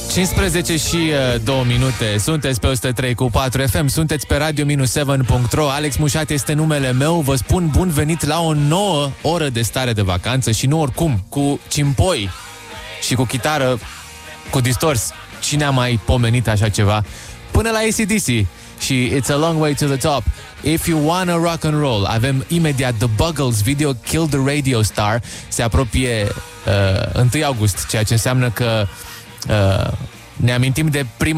15 și 2 minute. Sunteți pe 103.4 FM, sunteți pe radio-7.ro. Alex Mușat este numele meu. Vă spun bun venit la o nouă oră de stare de vacanță și nu oricum, cu cimpoi și cu chitară cu distors. Cine a mai pomenit așa ceva? Până la AC/DC și It's a Long Way to the Top. If You Wanna Rock and Roll. Avem imediat The Buggles video Kill the Radio Star. Se apropie 1 august, ceea ce înseamnă că ne amintim de prima